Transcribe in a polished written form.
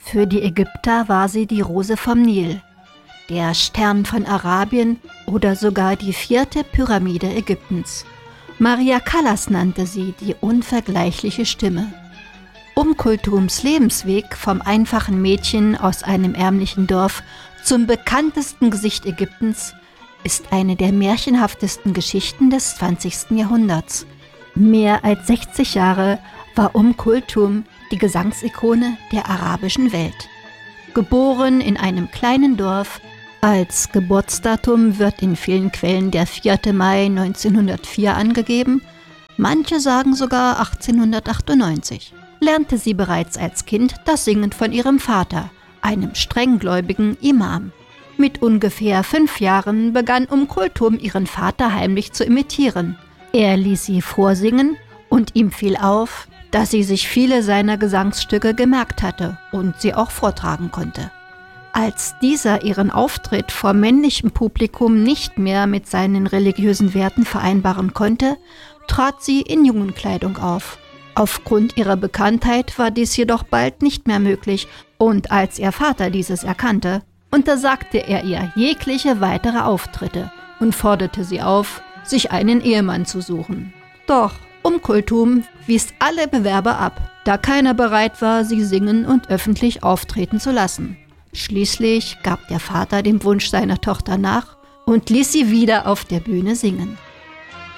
Für die Ägypter war sie die Rose vom Nil, der Stern von Arabien oder sogar die 4. Pyramide Ägyptens. Maria Callas nannte sie die unvergleichliche Stimme. Kulthums Lebensweg vom einfachen Mädchen aus einem ärmlichen Dorf zum bekanntesten Gesicht Ägyptens ist eine der märchenhaftesten Geschichten des 20. Jahrhunderts. Mehr als 60 Jahre war Kulthum die Gesangsikone der arabischen Welt. Geboren in einem kleinen Dorf, als Geburtsdatum wird in vielen Quellen der 4. Mai 1904 angegeben, manche sagen sogar 1898. Lernte sie bereits als Kind das Singen von ihrem Vater, einem strenggläubigen Imam. Mit ungefähr 5 Jahren begann Kulthum ihren Vater heimlich zu imitieren. Er ließ sie vorsingen und ihm fiel auf, dass sie sich viele seiner Gesangsstücke gemerkt hatte und sie auch vortragen konnte. Als dieser ihren Auftritt vor männlichem Publikum nicht mehr mit seinen religiösen Werten vereinbaren konnte, trat sie in Jungenkleidung auf. Aufgrund ihrer Bekanntheit war dies jedoch bald nicht mehr möglich und als ihr Vater dieses erkannte, untersagte er ihr jegliche weitere Auftritte und forderte sie auf, sich einen Ehemann zu suchen. Doch Kulthum wies alle Bewerber ab, da keiner bereit war, sie singen und öffentlich auftreten zu lassen. Schließlich gab der Vater dem Wunsch seiner Tochter nach und ließ sie wieder auf der Bühne singen.